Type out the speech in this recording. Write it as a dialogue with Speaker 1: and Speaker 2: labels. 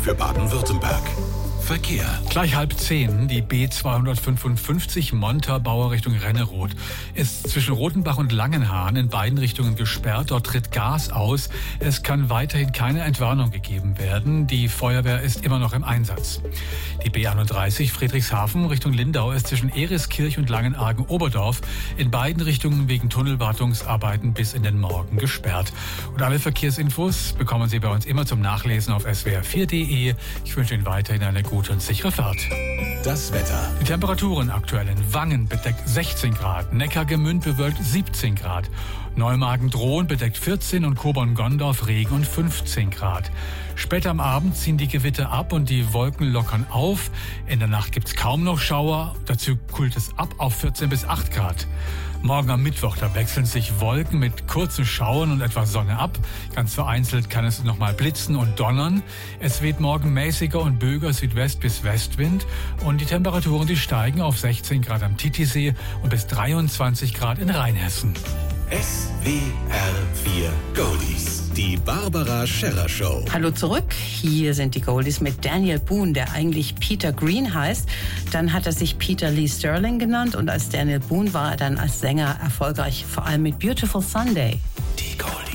Speaker 1: für Baden-Württemberg. Verkehr.
Speaker 2: Gleich 9:30, die B255 Montabaur Richtung Renneroth ist zwischen Rotenbach und Langenhahn in beiden Richtungen gesperrt. Dort tritt Gas aus. Es kann weiterhin keine Entwarnung gegeben werden. Die Feuerwehr ist immer noch im Einsatz. Die B31 Friedrichshafen Richtung Lindau ist zwischen Eriskirch und Langenargen-Oberdorf in beiden Richtungen wegen Tunnelwartungsarbeiten bis in den Morgen gesperrt. Und alle Verkehrsinfos bekommen Sie bei uns immer zum Nachlesen auf swr4.de. Ich wünsche Ihnen weiterhin eine gute und sichere Fahrt.
Speaker 1: Das Wetter.
Speaker 2: Die Temperaturen aktuell in Wangen bedeckt 16 Grad, Neckargemünd bewölkt 17 Grad, Neumagen-Drohn bedeckt 14 und Kobern-Gondorf Regen und 15 Grad. Später am Abend ziehen die Gewitter ab und die Wolken lockern auf. In der Nacht gibt's kaum noch Schauer, dazu kühlt es ab auf 14 bis 8 Grad. Morgen am Mittwoch, da wechseln sich Wolken mit kurzen Schauern und etwas Sonne ab. Ganz vereinzelt kann es nochmal blitzen und donnern. Es weht morgen mäßiger und böiger Südwest- bis Westwind. Und die Temperaturen, die steigen auf 16 Grad am Titisee und bis 23 Grad in Rheinhessen.
Speaker 1: SWR 4 Goldies. Die Barbara Scherrer Show.
Speaker 3: Hallo zurück. Hier sind die Goldies mit Daniel Boone, der eigentlich Peter Green heißt. Dann hat er sich Peter Lee Sterling genannt und als Daniel Boone war er dann als Sänger erfolgreich, vor allem mit Beautiful Sunday.